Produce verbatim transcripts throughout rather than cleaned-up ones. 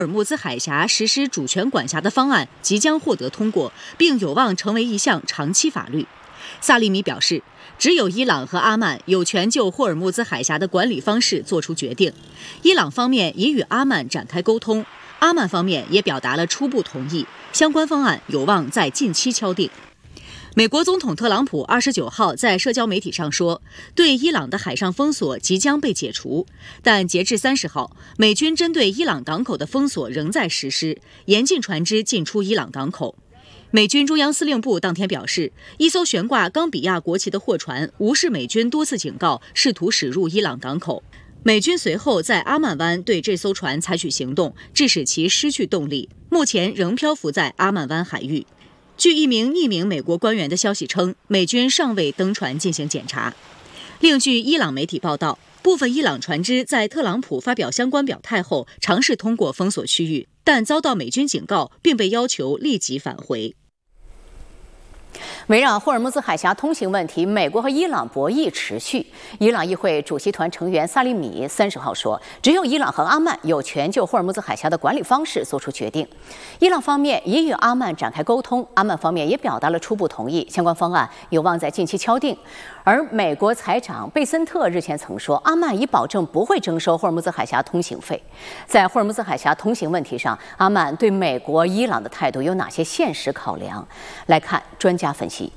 尔木兹海峡实施主权管辖的方案即将获得通过，并有望成为一项长期法律。萨利米表示，只有伊朗和阿曼有权就霍尔木兹海峡的管理方式作出决定。伊朗方面已与阿曼展开沟通，阿曼方面也表达了初步同意，相关方案有望在近期敲定。美国总统特朗普二十九号在社交媒体上说，对伊朗的海上封锁即将被解除，但截至三十号，美军针对伊朗港口的封锁仍在实施，严禁船只进出伊朗港口。美军中央司令部当天表示，一艘悬挂冈比亚国旗的货船无视美军多次警告，试图驶入伊朗港口。美军随后在阿曼湾对这艘船采取行动，致使其失去动力，目前仍漂浮在阿曼湾海域。据一名匿名美国官员的消息称，美军尚未登船进行检查。另据伊朗媒体报道，部分伊朗船只在特朗普发表相关表态后，尝试通过封锁区域，但遭到美军警告，并被要求立即返回。 围绕霍尔木兹海峡通行问题，美国和伊朗博弈持续。伊朗议会主席团成员萨利米三十号说，只有伊朗和阿曼有权就霍尔木兹海峡的管理方式作出决定。伊朗方面已与阿曼展开沟通，阿曼方面也表达了初步同意，相关方案有望在近期敲定。而美国财长贝森特日前曾说，阿曼已保证不会征收霍尔木兹海峡通行费。在霍尔木兹海峡通行问题上，阿曼对美国、伊朗的态度有哪些现实考量？来看专家分析。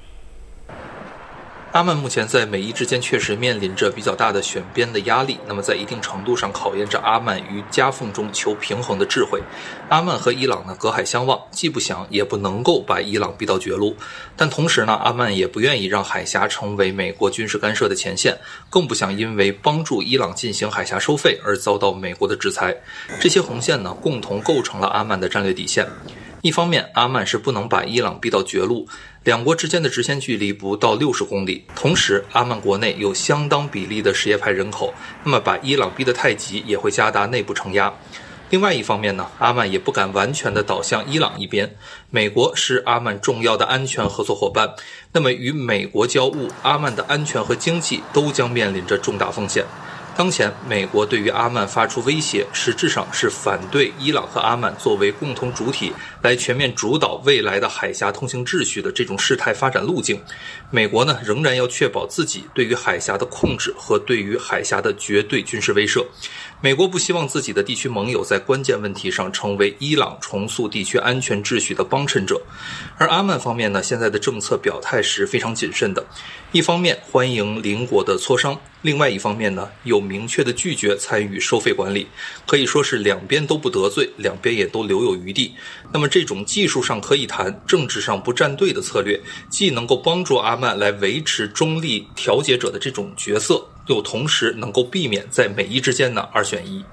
阿曼目前在美伊之间确实面临着比较大的选边的压力，那么在一定程度上考验着阿曼于夹缝中求平衡的智慧。阿曼和伊朗呢隔海相望，既不想也不能够把伊朗逼到绝路，但同时呢，阿曼也不愿意让海峡成为美国军事干涉的前线，更不想因为帮助伊朗进行海峡收费而遭到美国的制裁。这些红线呢，共同构成了阿曼的战略底线。一方面，阿曼是不能把伊朗逼到绝路，两国之间的直线距离不到六十公里，同时阿曼国内有相当比例的什叶派人口，那么把伊朗逼得太急也会加大内部承压。另外一方面呢，阿曼也不敢完全的倒向伊朗一边，美国是阿曼重要的安全合作伙伴，那么与美国交恶，阿曼的安全和经济都将面临着重大风险。当前，美国对于阿曼发出威胁，实质上是反对伊朗和阿曼作为共同主体来全面主导未来的海峡通行秩序的这种事态发展路径。美国呢，仍然要确保自己对于海峡的控制和对于海峡的绝对军事威慑。美国不希望自己的地区盟友在关键问题上成为伊朗重塑地区安全秩序的帮衬者。而阿曼方面呢，现在的政策表态是非常谨慎的，一方面欢迎邻国的磋商，另外一方面呢，有明确的拒绝参与收费管理，可以说是两边都不得罪，两边也都留有余地。那么这种技术上可以谈，政治上不站队的策略，既能够帮助阿曼来维持中立调解者的这种角色，又同时能够避免在美伊之间呢二选一。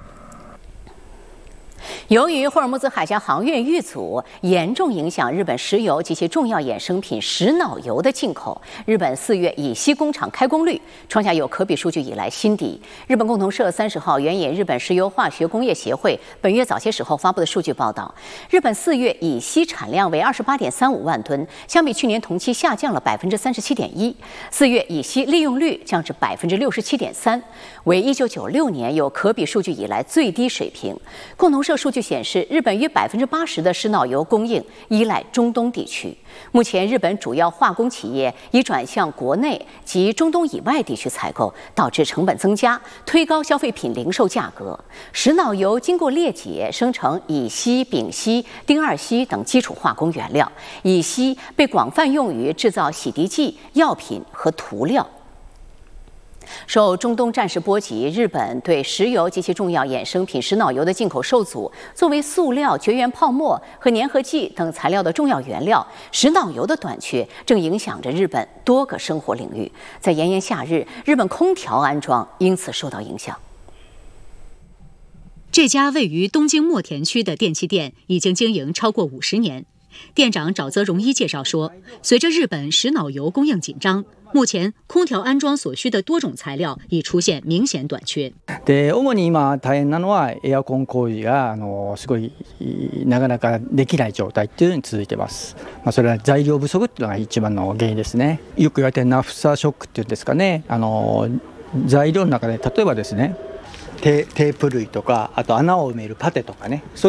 由于霍尔木兹海峡航运遇阻，严重影响日本石油及其重要衍生品石脑油的进口。日本四月乙烯工厂开工率创下有可比数据以来新低。日本共同社三十号援引日本石油化学工业协会本月早些时候发布的数据报道，日本四月乙烯产量为二十八点三五万吨，相比去年同期下降了百分之三十七点一。四月乙烯利用率降至百分之六十七点三，为一九九六年有可比数据以来最低水平。共同社数据显示，日本约百分之八十的石脑油供应依赖中东地区。目前，日本主要化工企业已转向国内及中东以外地区采购，导致成本增加，推高消费品零售价格。石脑油经过裂解生成乙烯、丙烯、丁二烯等基础化工原料，乙烯被广泛用于制造洗涤剂、药品和涂料。受中东战事波及，日本对石油及其重要衍生品石脑油的进口受阻。作为塑料、绝缘泡沫和粘合剂等材料的重要原料，石脑油的短缺正影响着日本多个生活领域。在炎炎夏日，日本空调安装因此受到影响。 这家位于东京墨田区的电器店已经经营超过五十年。店长沼泽荣一介绍说，随着日本石脑油供应紧张，目前空调安装所需的多种材料已出现明显短缺。 で、主に今大変なのはエアコン工事があのすごいなかなかできない状態っていうのに続いてます。まあそれは材料不足っていうのが一番の原因ですね。よく言われてるナフサショックっていうんですかね。あの材料の中で例えばですね、テープ類とか、あと穴を埋めるパテとかね。